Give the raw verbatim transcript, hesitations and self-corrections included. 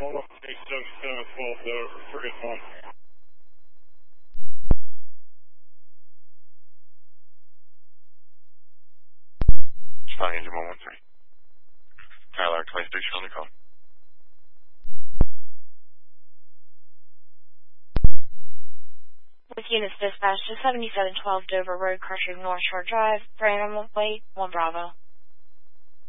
Hold on. eight seven seven twelve, forget one. Flying engine one one three. Tyler twenty-six, you're on the call. With units dispatched to seventy-seven twelve Dover Road, Crushing North Shore Drive, for animal plate, one Bravo.